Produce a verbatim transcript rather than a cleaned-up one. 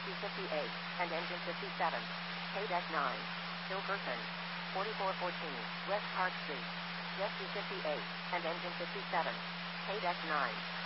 Jessie fifty-eight, and engine fifty-seven. K nine. Hilkerson. forty-four fourteen, West Park Street. Jessie fifty-eight, and engine fifty-seven. K nine.